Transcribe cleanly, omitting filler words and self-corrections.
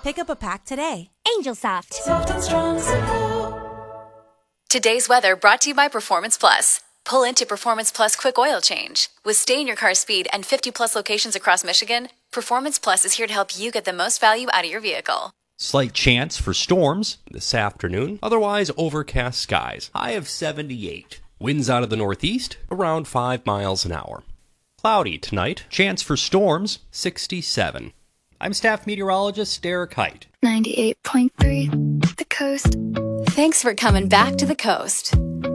Pick up a pack today. Angel Soft. Soft and strong support. Today's weather brought to you by Performance Plus. Pull into Performance Plus Quick Oil Change. With stay-in-your-car speed and 50-plus locations across Michigan, Performance Plus is here to help you get the most value out of your vehicle. Slight chance for storms this afternoon. Otherwise, overcast skies. High of 78. Winds out of the northeast, around 5 miles an hour. Cloudy tonight. Chance for storms, 67. I'm staff meteorologist Derek Height. 98.3, The Coast. Thanks for coming back to the coast.